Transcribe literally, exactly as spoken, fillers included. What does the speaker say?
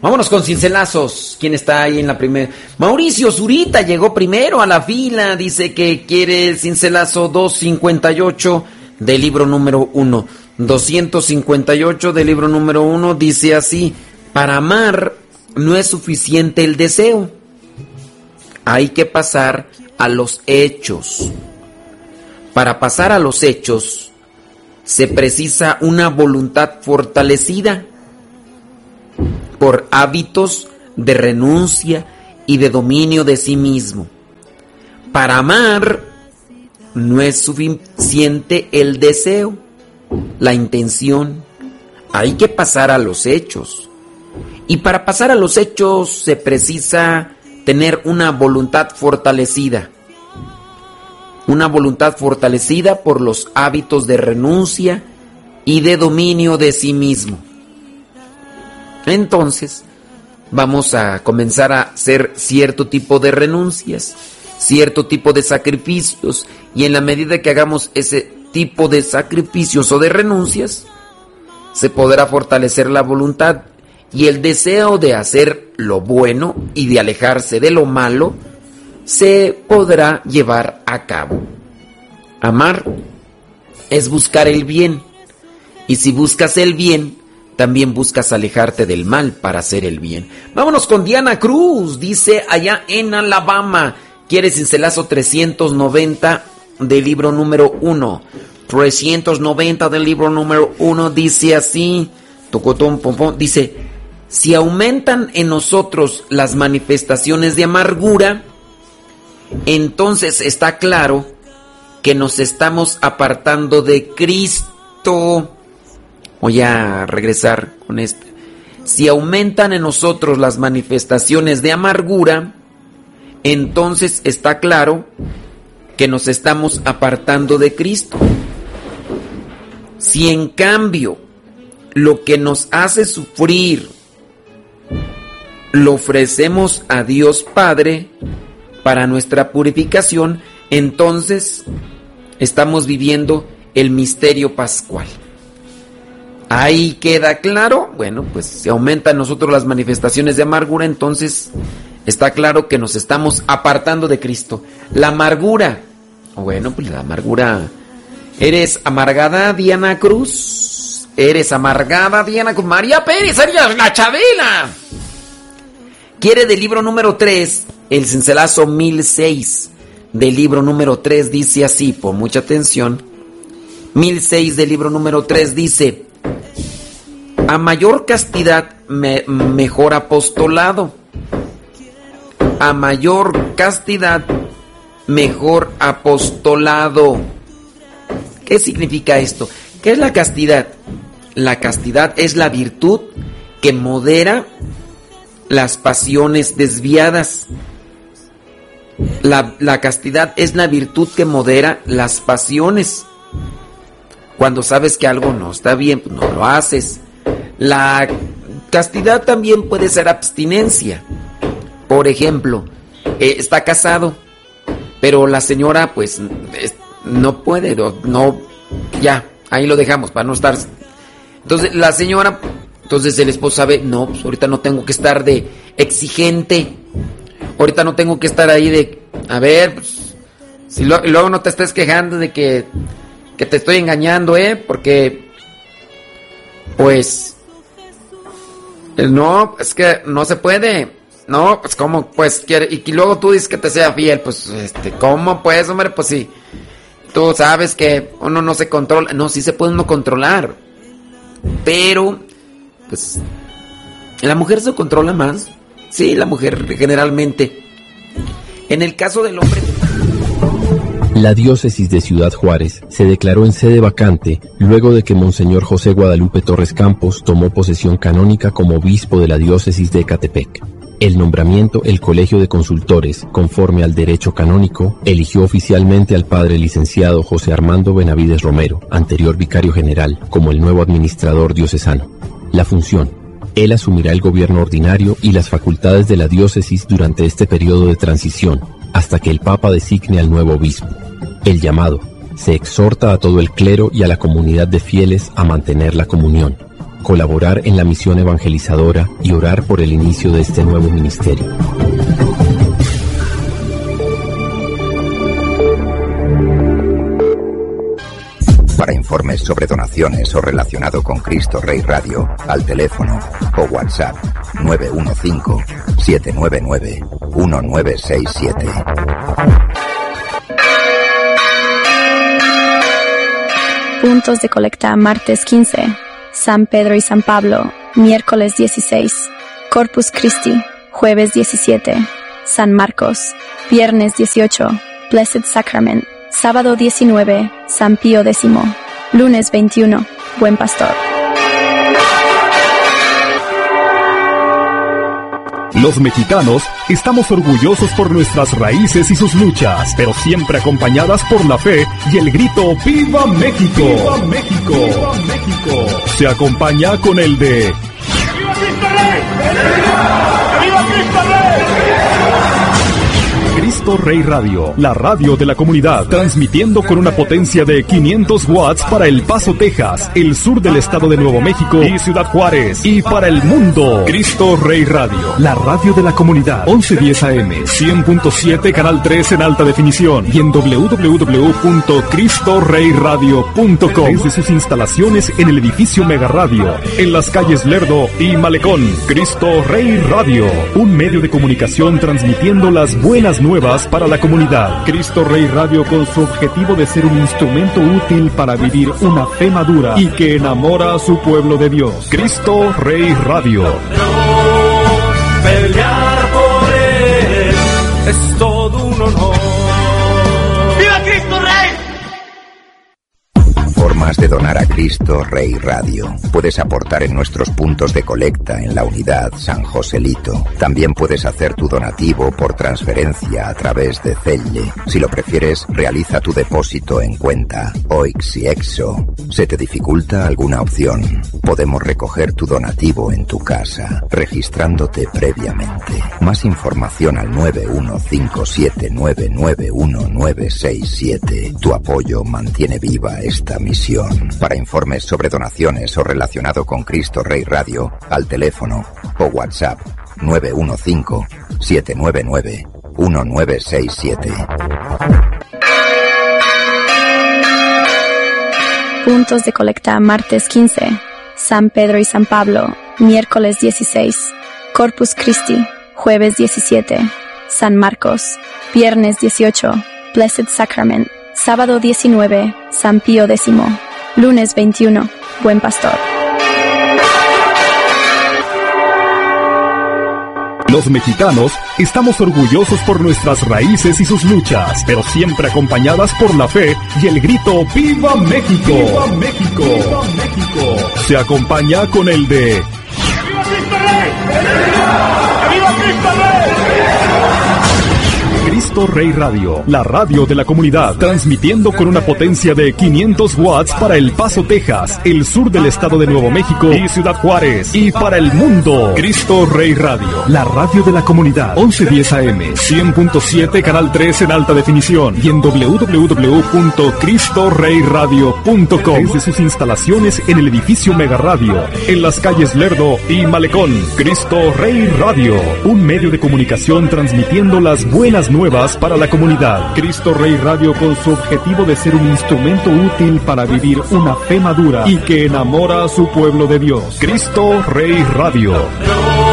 Vámonos con cincelazos. ¿Quién está ahí en la primera? Mauricio Zurita llegó primero a la fila. Dice que quiere el cincelazo doscientos cincuenta y ocho del libro número uno. doscientos cincuenta y ocho del libro número uno dice así: para amar no es suficiente el deseo. Hay que pasar a los hechos. Para pasar a los hechos se precisa una voluntad fortalecida por hábitos de renuncia y de dominio de sí mismo. Para amar no es suficiente el deseo, la intención. Hay que pasar a los hechos. Y para pasar a los hechos se precisa tener una voluntad fortalecida. Una voluntad fortalecida por los hábitos de renuncia y de dominio de sí mismo. Entonces, vamos a comenzar a hacer cierto tipo de renuncias, cierto tipo de sacrificios, y en la medida que hagamos ese tipo de sacrificios o de renuncias, se podrá fortalecer la voluntad y el deseo de hacer lo bueno y de alejarse de lo malo se podrá llevar a cabo. Amar es buscar el bien, y si buscas el bien, también buscas alejarte del mal para hacer el bien. Vámonos con Diana Cruz, dice allá en Alabama. ¿Quiere cincelazo trescientos noventa del libro número uno? trescientos noventa del libro número uno dice así, tocotón, pom, pom, dice: si aumentan en nosotros las manifestaciones de amargura, entonces está claro que nos estamos apartando de Cristo. Voy a regresar con esto. Si aumentan en nosotros las manifestaciones de amargura, entonces está claro que nos estamos apartando de Cristo. Si en cambio lo que nos hace sufrir lo ofrecemos a Dios Padre para nuestra purificación, entonces estamos viviendo el misterio pascual. Ahí queda claro. Bueno, pues si aumentan en nosotros las manifestaciones de amargura, entonces está claro que nos estamos apartando de Cristo. La amargura, bueno, pues la amargura. ¿Eres amargada, Diana Cruz? ¿Eres amargada, Diana Cruz? María Pérez, Arias, la Chabela. Quiere del libro número tres, el cincelazo mil seis del libro número tres, dice así, pon mucha atención. mil seis del libro número tres dice: a mayor castidad, me, mejor apostolado. A mayor castidad, mejor apostolado. ¿Qué significa esto? ¿Qué es la castidad? La castidad es la virtud que modera las pasiones desviadas. La, la castidad es la virtud que modera las pasiones. Cuando sabes que algo no está bien, pues no lo haces. La castidad también puede ser abstinencia. Por ejemplo, eh, está casado, pero la señora pues es, no puede, no, no, ya, ahí lo dejamos para no estar. Entonces la señora, entonces el esposo sabe, no, pues ahorita no tengo que estar de exigente, ahorita no tengo que estar ahí de, a ver, pues, si lo, y luego no te estés quejando de que, que te estoy engañando, eh, porque, pues, no, es que no se puede. No, pues cómo, pues quiere, y que luego tú dices que te sea fiel, pues este, ¿cómo pues, hombre? Pues sí, tú sabes que uno no se controla, no, sí se puede uno controlar, pero, pues, la mujer se controla más, sí, la mujer generalmente, en el caso del hombre. La diócesis de Ciudad Juárez se declaró en sede vacante luego de que Monseñor José Guadalupe Torres Campos tomó posesión canónica como obispo de la diócesis de Ecatepec. El nombramiento, el Colegio de Consultores, conforme al derecho canónico, eligió oficialmente al padre licenciado José Armando Benavides Romero, anterior vicario general, como el nuevo administrador diocesano. La función: él asumirá el gobierno ordinario y las facultades de la diócesis durante este periodo de transición, hasta que el Papa designe al nuevo obispo. El llamado: se exhorta a todo el clero y a la comunidad de fieles a mantener la comunión. colaborar en la misión evangelizadora y orar por el inicio de este nuevo ministerio. Para informes sobre donaciones o relacionado con Cristo Rey Radio, al teléfono o WhatsApp nueve uno cinco, siete nueve nueve, uno nueve seis siete. Puntos de colecta martes quince, San Pedro y San Pablo, miércoles dieciséis, Corpus Christi, jueves diecisiete, San Marcos, viernes dieciocho, Blessed Sacrament, sábado diecinueve, San Pío X, lunes veintiuno, Buen Pastor. Los mexicanos estamos orgullosos por nuestras raíces y sus luchas, pero siempre acompañadas por la fe y el grito ¡Viva México! ¡Viva México! ¡Viva México! Se acompaña con el de ¡Viva Cristo Rey! ¡Viva Cristo Rey! Cristo Rey Radio, la radio de la comunidad, transmitiendo con una potencia de quinientos watts para El Paso, Texas, el sur del estado de Nuevo México y Ciudad Juárez, y para el mundo. Cristo Rey Radio, la radio de la comunidad, once diez A M, cien punto siete, canal tres en alta definición, y en doble u doble u doble u punto cristo rey radio punto com. Desde sus instalaciones en el edificio Mega Radio, en las calles Lerdo y Malecón. Cristo Rey Radio, un medio de comunicación transmitiendo las buenas nuevas para la comunidad. Cristo Rey Radio, con su objetivo de ser un instrumento útil para vivir una fe madura y que enamora a su pueblo de Dios. Cristo Rey Radio. Pelear por él es todo un honor. ¡Viva Cristo Rey! Formas de donar a Cristo Rey Radio. Puedes aportar en nuestros puntos de colecta en la unidad San Joselito. También puedes hacer tu donativo por transferencia a través de Zelle. Si lo prefieres, realiza tu depósito en cuenta O I X y Exo. ¿Se te dificulta alguna opción? Podemos recoger tu donativo en tu casa, registrándote previamente. Más información al nueve uno cinco siete nueve nueve uno nueve seis siete. Tu apoyo mantiene viva esta misión. Para informes sobre donaciones o relacionado con Cristo Rey Radio, al teléfono o WhatsApp nueve uno cinco siete nueve nueve uno nueve seis siete. Puntos de colecta martes quince, San Pedro y San Pablo, miércoles dieciséis, Corpus Christi, jueves diecisiete, San Marcos, viernes dieciocho, Blessed Sacrament, sábado diecinueve, San Pío X, lunes veintiuno, Buen Pastor. Los mexicanos estamos orgullosos por nuestras raíces y sus luchas, pero siempre acompañadas por la fe y el grito ¡Viva México! ¡Viva México! ¡Viva México! Se acompaña con el de ¡Viva Cristo Rey! ¡Viva Cristo Rey! Cristo Rey Radio, la radio de la comunidad, transmitiendo con una potencia de quinientos watts para El Paso, Texas, el sur del estado de Nuevo México y Ciudad Juárez, y para el mundo. Cristo Rey Radio, la radio de la comunidad, once diez A M, cien punto siete, canal tres en alta definición, y en doble u doble u doble u punto cristo rey radio punto com. Desde sus instalaciones en el edificio Mega Radio, en las calles Lerdo y Malecón. Cristo Rey Radio, un medio de comunicación transmitiendo las buenas nuevas para la comunidad. Cristo Rey Radio, con su objetivo de ser un instrumento útil para vivir una fe madura y que enamora a su pueblo de Dios. Cristo Rey Radio.